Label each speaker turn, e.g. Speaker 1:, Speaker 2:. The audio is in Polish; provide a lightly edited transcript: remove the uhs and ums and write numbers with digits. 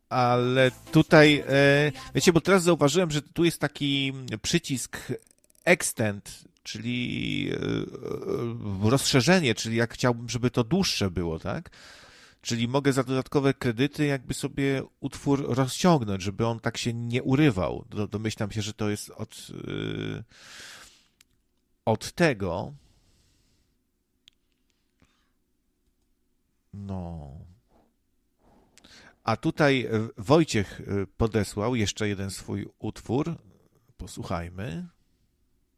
Speaker 1: Ale tutaj, wiecie, bo teraz zauważyłem, że tu jest taki przycisk extend, czyli rozszerzenie, czyli jak chciałbym, żeby to dłuższe było, tak? Czyli mogę za dodatkowe kredyty jakby sobie utwór rozciągnąć, żeby on tak się nie urywał. Domyślam się, że to jest od tego. No. A tutaj Wojciech podesłał jeszcze jeden swój utwór. Posłuchajmy.